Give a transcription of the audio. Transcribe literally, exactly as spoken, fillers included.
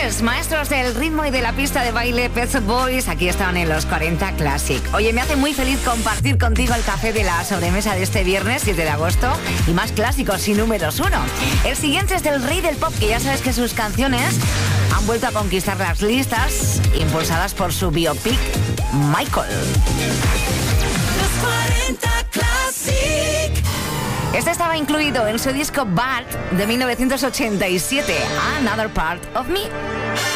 Señores, maestros del ritmo y de la pista de baile, Pet Shop Boys, aquí están en los cuarenta Classic. Oye, me hace muy feliz compartir contigo el café de la sobremesa de este viernes siete de agosto y más clásicos y números uno. El siguiente es del rey del pop, que ya sabes que sus canciones han vuelto a conquistar las listas, impulsadas por su biopic Michael. Los cuarenta Classic. Este estaba incluido en su disco Bad de mil novecientos ochenta y siete, Another Part of Me.